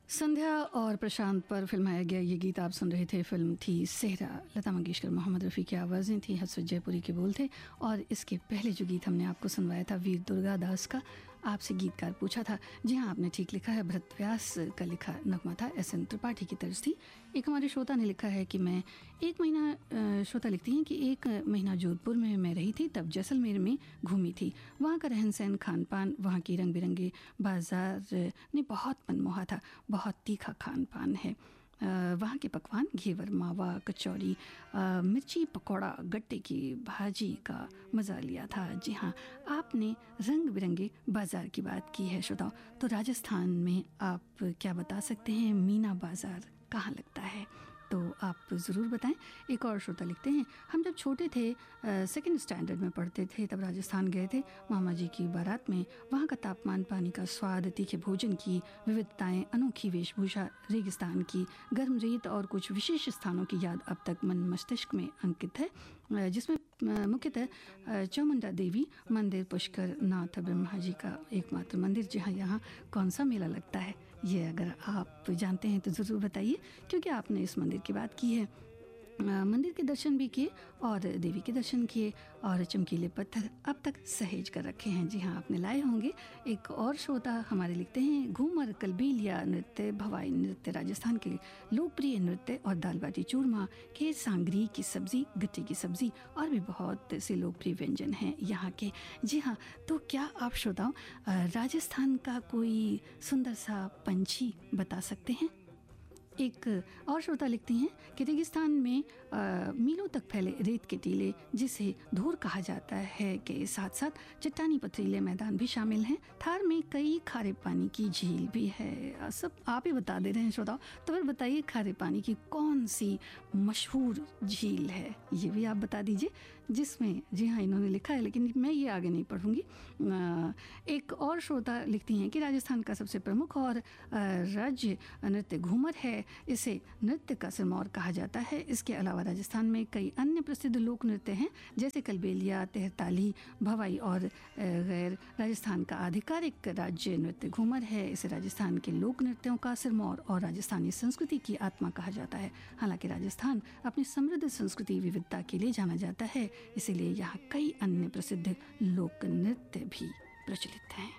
संध्या और प्रशांत पर फिल्माया गया ये गीत आप सुन रहे थे। फिल्म थी सेहरा। लता मंगेशकर, मोहम्मद रफ़ी की आवाज़ें थी, हसरत जयपुरी के बोल थे। और इसके पहले जो गीत हमने आपको सुनवाया था वीर दुर्गादास का, आपसे गीतकार पूछा था। जी हाँ, आपने ठीक लिखा है, भरत व्यास का लिखा नगमा था, एस.एन. त्रिपाठी की तर्ज थी। एक हमारे श्रोता ने लिखा है कि मैं 1 महीना, श्रोता लिखती हैं कि 1 महीना जोधपुर में मैं रही थी, तब जैसलमेर में घूमी थी। वहाँ का रहन सहन, खान पान, वहाँ की रंग बिरंगे बाजार ने बहुत मनमोहा था। बहुत तीखा खान पान है। वहाँ के पकवान घेवर, मावा, कचौरी, मिर्ची पकौड़ा, गट्टे की भाजी का मज़ा लिया था। जी हाँ, आपने रंग बिरंगे बाज़ार की बात की है श्रोताओ। तो राजस्थान में आप क्या बता सकते हैं, मीना बाज़ार कहाँ लगता है? तो आप ज़रूर बताएं। एक और श्रोता लिखते हैं, हम जब छोटे थे, 2nd स्टैंडर्ड में पढ़ते थे, तब राजस्थान गए थे मामा जी की बारात में। वहाँ का तापमान, पानी का स्वाद, तीखे भोजन की विविधताएं, अनोखी वेशभूषा, रेगिस्तान की गर्म रेत और कुछ विशेष स्थानों की याद अब तक मन मस्तिष्क में अंकित है, जिसमें मुख्यतः चामुंडा देवी मंदिर, पुष्कर नाथ ब्रह्मा जी का एकमात्र मंदिर। जी हाँ, यहाँ कौन सा मेला लगता है, ये अगर आप जानते हैं तो ज़रूर बताइए, क्योंकि आपने इस मंदिर की बात की है। मंदिर के दर्शन भी किए और देवी के दर्शन किए और चमकीले पत्थर अब तक सहेज कर रखे हैं। जी हाँ, आपने लाए होंगे। एक और श्रोता हमारे लिखते हैं, घूमर, कलबीलिया नृत्य, भवाई नृत्य राजस्थान के लोकप्रिय नृत्य और दाल बाटी चूरमा, खीर, सांगरी की सब्जी, गट्टे की सब्जी और भी बहुत से लोकप्रिय व्यंजन हैं यहाँ के। जी हाँ, तो क्या आप श्रोताओं राजस्थान का कोई सुंदर सा पंछी बता सकते हैं? एक और श्रोता लिखती हैं कि रेगिस्तान में मीलों तक फैले रेत के टीले, जिसे धूर कहा जाता है, के साथ साथ चट्टानी पथरीले मैदान भी शामिल हैं। थार में कई खारे पानी की झील भी है। सब आप ही बता दे रहे हैं श्रोताओ, तो फिर बताइए खारे पानी की कौन सी मशहूर झील है, ये भी आप बता दीजिए। जिसमें, जी हाँ, इन्होंने लिखा है लेकिन मैं ये आगे नहीं पढ़ूंगी। एक और श्रोता लिखती हैं कि राजस्थान का सबसे प्रमुख और राज्य नृत्य घूमर है। इसे नृत्य का सिरमौर कहा जाता है। इसके अलावा राजस्थान में कई अन्य प्रसिद्ध लोक नृत्य हैं, जैसे कलबेलिया, तेहरताली, भवाई और गैर। राजस्थान का आधिकारिक राज्य नृत्य घूमर है। इसे राजस्थान के लोक नृत्यों का सिरमौर और राजस्थानी संस्कृति की आत्मा कहा जाता है। हालांकि राजस्थान अपनी समृद्ध संस्कृति विविधता के लिए जाना जाता है, इसीलिए यहाँ कई अन्य प्रसिद्ध लोक नृत्य भी प्रचलित हैं।